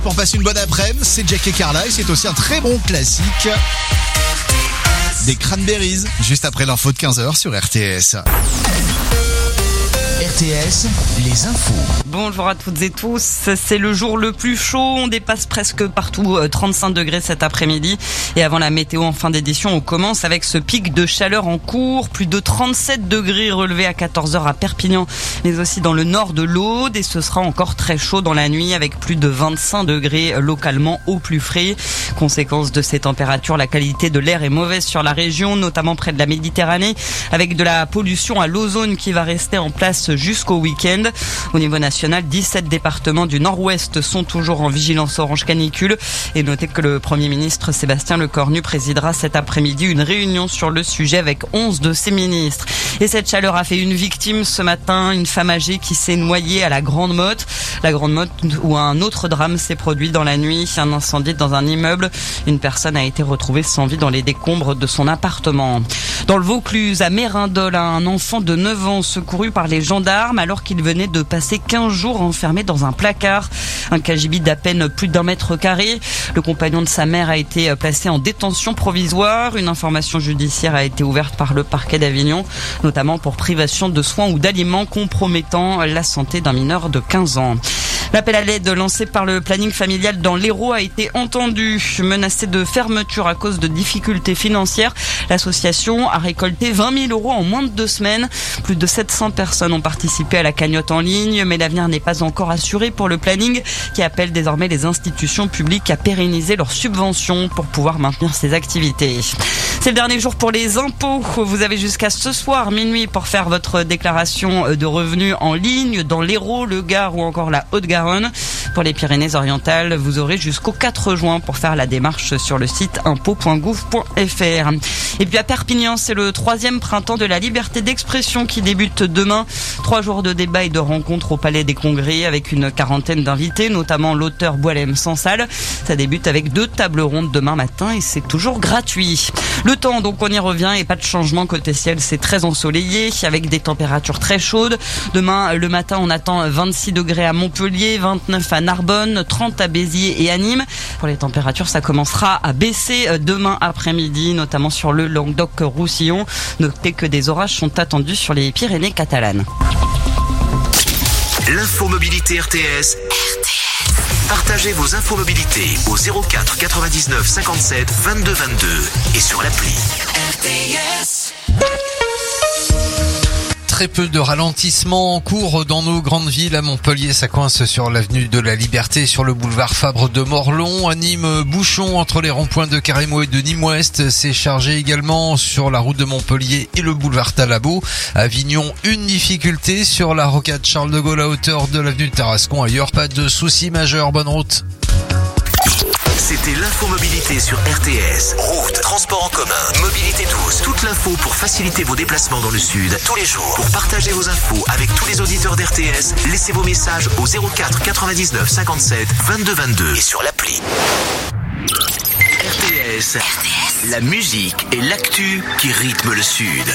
Pour passer une bonne après-midi, c'est Jack et Carla et c'est aussi un très bon classique des Cranberries, juste après l'info de 15h sur RTS. RTS, les infos. Bonjour à toutes et tous, c'est le jour le plus chaud, on dépasse presque partout 35 degrés cet après-midi. Et avant la météo en fin d'édition, on commence avec ce pic de chaleur en cours, plus de 37 degrés relevés à 14h à Perpignan, mais aussi dans le nord de l'Aude. Et ce sera encore très chaud dans la nuit avec plus de 25 degrés localement au plus frais. Conséquence de ces températures, la qualité de l'air est mauvaise sur la région, notamment près de la Méditerranée, avec de la pollution à l'ozone qui va rester en place jusqu'au week-end. Au niveau national, 17 départements du nord-ouest sont toujours en vigilance orange canicule. Et notez que le Premier ministre Sébastien Lecornu présidera cet après-midi une réunion sur le sujet avec 11 de ses ministres. Et cette chaleur a fait une victime ce matin, une femme âgée qui s'est noyée à la Grande Motte. La Grande Motte où un autre drame s'est produit dans la nuit, un incendie dans un immeuble. Une personne a été retrouvée sans vie dans les décombres de son appartement. Dans le Vaucluse, à Mérindol, un enfant de 9 ans secouru par les gendarmes alors qu'il venait de passer 15 jours enfermé dans un placard. Un cagibi d'à peine plus d'1 mètre carré. Le compagnon de sa mère a été placé en détention provisoire. Une information judiciaire a été ouverte par le parquet d'Avignon, notamment pour privation de soins ou d'aliments compromettant la santé d'un mineur de 15 ans. L'appel à l'aide lancé par le planning familial dans l'Hérault a été entendu. Menacé de fermeture à cause de difficultés financières, l'association a récolté 20 000 € en moins de 2 semaines. Plus de 700 personnes ont participé à la cagnotte en ligne, mais l'avenir n'est pas encore assuré pour le planning qui appelle désormais les institutions publiques à pérenniser leurs subventions pour pouvoir maintenir ses activités. C'est le dernier jour pour les impôts. Vous avez jusqu'à ce soir minuit pour faire votre déclaration de revenus en ligne dans l'Hérault, le Gard ou encore la Haute-Garonne. Pour les Pyrénées-Orientales, vous aurez jusqu'au 4 juin pour faire la démarche sur le site impôts.gouv.fr. Et puis à Perpignan, c'est le 3e printemps de la liberté d'expression qui débute demain. 3 jours de débats et de rencontres au Palais des Congrès avec une quarantaine d'invités, notamment l'auteur Boualem Sansal. Ça débute avec 2 tables rondes demain matin et c'est toujours gratuit. Le temps, donc on y revient et pas de changement côté ciel, c'est très ensoleillé avec des températures très chaudes. Demain, le matin, on attend 26 degrés à Montpellier, 29 à Narbonne, 30 à Béziers et à Nîmes. Pour les températures, ça commencera à baisser demain après-midi, notamment sur le Languedoc-Roussillon. Notez que des orages sont attendus sur les Pyrénées catalanes. L'info mobilité RTS. Partagez vos infos mobilité au 04 99 57 22 22 et sur l'appli RTS. Très peu de ralentissements en cours dans nos grandes villes. À Montpellier, ça coince sur l'avenue de la Liberté, sur le boulevard Fabre de Morlon. À Nîmes, bouchon entre les ronds-points de Carrémo et de Nîmes-Ouest. C'est chargé également sur la route de Montpellier et le boulevard Talabot. À Avignon, une difficulté sur la rocade Charles de Gaulle à hauteur de l'avenue de Tarascon. Ailleurs, pas de soucis majeurs. Bonne route. C'était l'infomobilité sur RTS. Route, transport en commun, mobilité douce. Toute l'info pour faciliter vos déplacements dans le sud tous les jours. Pour partager vos infos avec tous les auditeurs d'RTS, laissez vos messages au 04 99 57 22 22 et sur l'appli. RTS, la musique et l'actu qui rythment le sud.